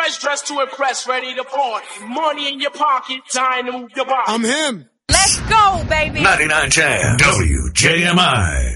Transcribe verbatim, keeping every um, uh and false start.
fresh, dressed to impress, ready to party. Money in your pocket, time to move your body. I'm him. Let's go, baby. ninety-nine Jam, W J M I.